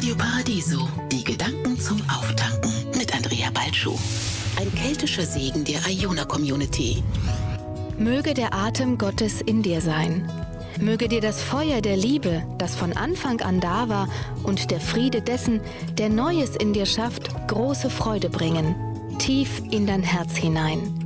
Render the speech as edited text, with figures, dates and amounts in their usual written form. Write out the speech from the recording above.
Radio Paradiso, die Gedanken zum Auftanken mit Andrea Balschuh. Ein keltischer Segen der Iona-Community. Möge der Atem Gottes in dir sein. Möge dir das Feuer der Liebe, das von Anfang an da war, und der Friede dessen, der Neues in dir schafft, große Freude bringen, tief in dein Herz hinein.